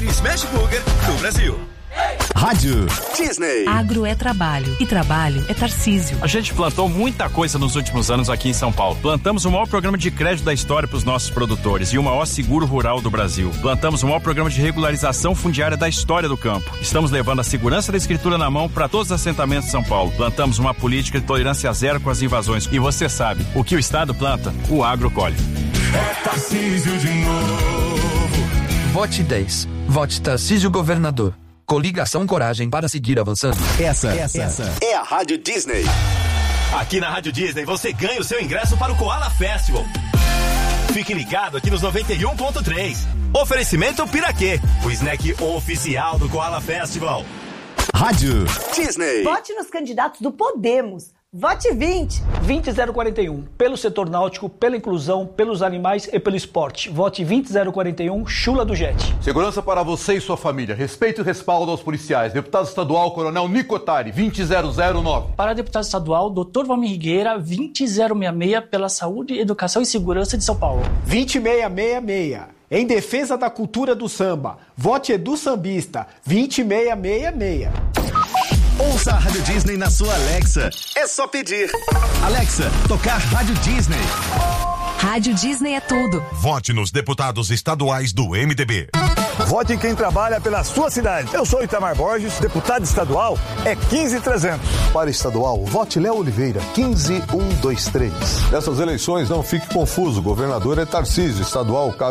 primeiro Smash Burger do Brasil. Rádio Disney. Agro é trabalho e trabalho é Tarcísio. A gente plantou muita coisa nos últimos anos aqui em São Paulo. Plantamos o maior programa de crédito da história para os nossos produtores e o maior seguro rural do Brasil. Plantamos o maior programa de regularização fundiária da história do campo. Estamos levando a segurança da escritura na mão para todos os assentamentos de São Paulo. Plantamos uma política de tolerância zero com as invasões. E você sabe, o que o Estado planta, o agro colhe. É Tarcísio de novo. Vote 10. Vote Tarcísio Governador. Coligação Coragem para seguir avançando. Essa é a Rádio Disney. Aqui na Rádio Disney você ganha o seu ingresso para o Koala Festival. Fique ligado aqui nos 91.3. Oferecimento Piraquê, o snack oficial do Koala Festival. Rádio Disney. Vote nos candidatos do Podemos. Vote 20. 20041. Pelo setor náutico, pela inclusão, pelos animais e pelo esporte. Vote 20041, Chula do Jet. Segurança para você e sua família. Respeito e respaldo aos policiais. Deputado estadual, Coronel Nicotari, 20009. Para deputado estadual, Dr. Valmir Rigueira, 20066, pela saúde, educação e segurança de São Paulo. 20666. Em defesa da cultura do samba. Vote Edu Sambista, 20666. Ouça a Rádio Disney na sua Alexa. É só pedir. Alexa, tocar Rádio Disney. Rádio Disney é tudo. Vote nos deputados estaduais do MDB. Vote em quem trabalha pela sua cidade. Eu sou Itamar Borges, deputado estadual é 15300. Para estadual, vote Léo Oliveira, 15123. Nessas eleições não fique confuso, governador é Tarcísio, estadual